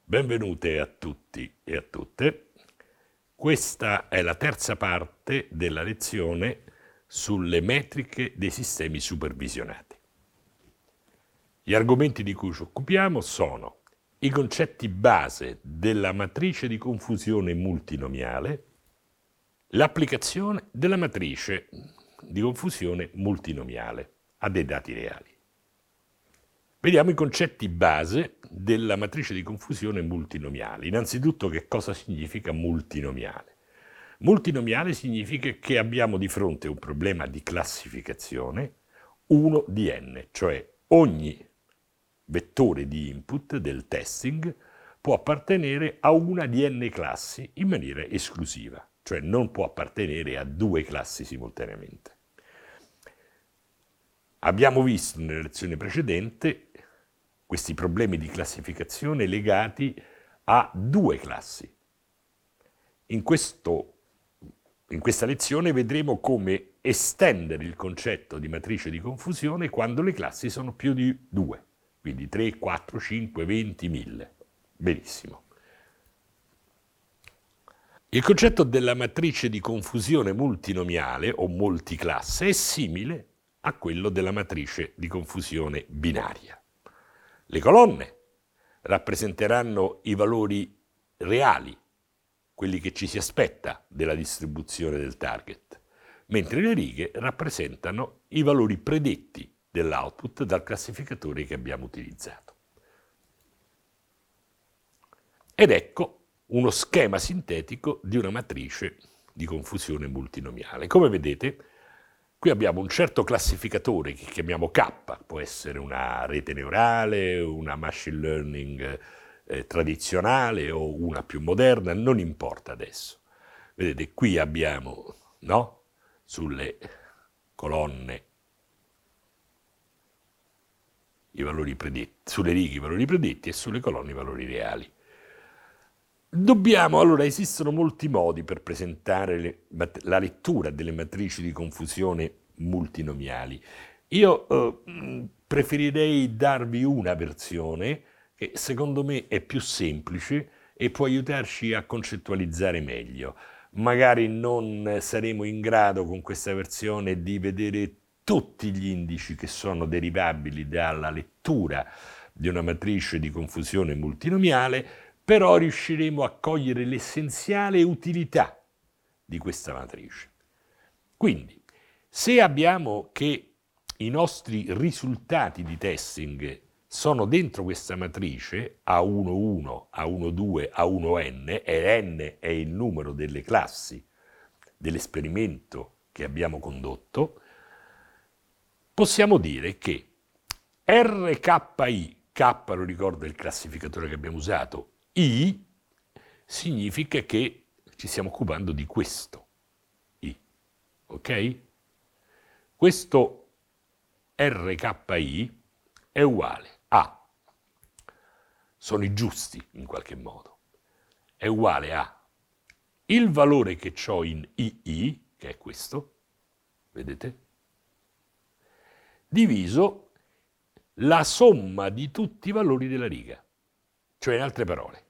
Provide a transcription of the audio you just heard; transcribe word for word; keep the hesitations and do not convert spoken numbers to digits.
Benvenute a tutti e a tutte. Questa è la terza parte della lezione sulle metriche dei sistemi supervisionati. Gli argomenti di cui ci occupiamo sono i concetti base della matrice di confusione multinomiale, l'applicazione della matrice di confusione multinomiale a dei dati reali. Vediamo i concetti base della matrice di confusione multinomiale. Innanzitutto, che cosa significa multinomiale? Multinomiale significa che abbiamo di fronte un problema di classificazione uno di n, cioè ogni vettore di input del testing può appartenere a una di n classi in maniera esclusiva, cioè non può appartenere a due classi simultaneamente. Abbiamo visto nella lezione precedente questi problemi di classificazione legati a due classi. In, questo, in questa lezione vedremo come estendere il concetto di matrice di confusione quando le classi sono più di due, quindi tre, quattro, cinque, venti, mille. Benissimo. Il concetto della matrice di confusione multinomiale o multiclasse è simile a quello della matrice di confusione binaria. Le colonne rappresenteranno i valori reali, quelli che ci si aspetta della distribuzione del target, mentre le righe rappresentano i valori predetti dell'output dal classificatore che abbiamo utilizzato. Ed ecco uno schema sintetico di una matrice di confusione multinomiale. Come vedete, qui abbiamo un certo classificatore che chiamiamo K, può essere una rete neurale, una machine learning eh, tradizionale o una più moderna, non importa adesso. Vedete, qui abbiamo, no, sulle colonne i valori predetti, sulle righe i valori predetti e sulle colonne i valori reali. Dobbiamo, allora, esistono molti modi per presentare le, la lettura delle matrici di confusione multinomiali. Io eh, preferirei darvi una versione che secondo me è più semplice e può aiutarci a concettualizzare meglio. Magari non saremo in grado con questa versione di vedere tutti gli indici che sono derivabili dalla lettura di una matrice di confusione multinomiale, però riusciremo a cogliere l'essenziale utilità di questa matrice. Quindi, se abbiamo che i nostri risultati di testing sono dentro questa matrice A uno uno, A uno due, A uno n, e n è il numero delle classi dell'esperimento che abbiamo condotto, possiamo dire che R K I, K lo ricordo è il classificatore che abbiamo usato, I significa che ci stiamo occupando di questo I, ok? Questo R K I è uguale a, sono i giusti in qualche modo, è uguale a il valore che ho in I I, che è questo, vedete? Diviso la somma di tutti i valori della riga. Cioè, in altre parole,